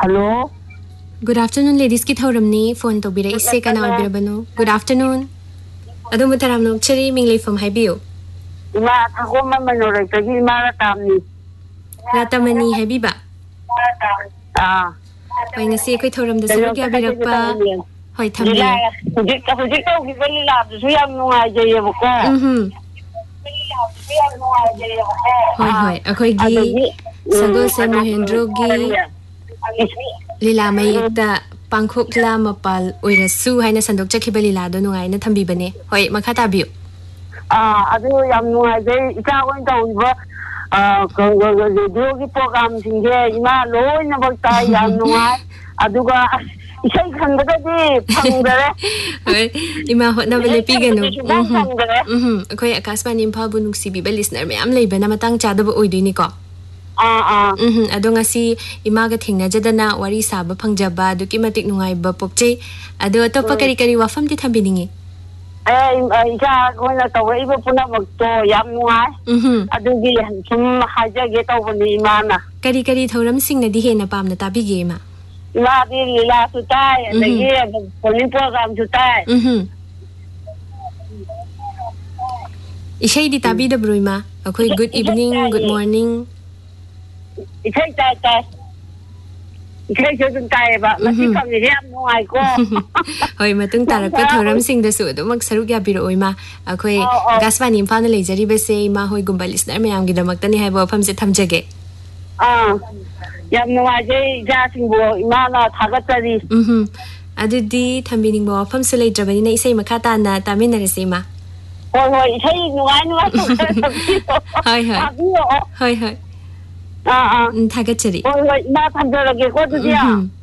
Hello. Good afternoon, ladies. Ki thauramni phone to bira isse kana orbirabano. Good afternoon. Adu mutaram no cheri minglei from haibiu. Ima thakoma manore tagi mara tamni. Ratamani haibiba. Hoi ngasi koi thoram da saruk ya birakpa. Hoi thambi. Hujik to ki bali lab su yam nuai jaye bako. Hoi akhoi gi Sagol se Mohendro gi Lila mayekta pangkhok la mapal oirasu haina sandok chakhiba lila do nungai na thambi bane. Hoi makha tabiu. Adu yam nuai jay ita gon tawba radio ki program singhe ima loi na bakta yam nuai aduga isai khangdadi phangdare. Hoi ima hotna bale piganu. Akhoi Akashvani Imphal bu nungsibi ba listener mayam leibana matang chadaba oidini ko. Ado ngasi imaga thingna jadana wari saba phangjaba duki matik nungai ba pokche ado topa kari wafam ti thambiningi ija gona tawai ba puna makto yam nuai adugi sum haja ge tawni imana kari thoram singna di hena pamna tabige ma la di lila sutai adagi polling program sutai ishai di tabi da broima akhoi good evening good morning Ikai jodun tai ba masi kamni yam nuai ko Hoi matung tarakpa thoram sing da su mak saruk ya biro oima akhoi Akashvani Imphal na lejari ba se ma hoi gumba listener mayam gi damakta ni haiba pham se thamjage yam nuai je ja singbo imana thagatari adudi thambining bo pham se ledrabani na isai makha ta na tamina re se ma hoi isai nuai hoi Thagachari. Ma thamjarage ko tudia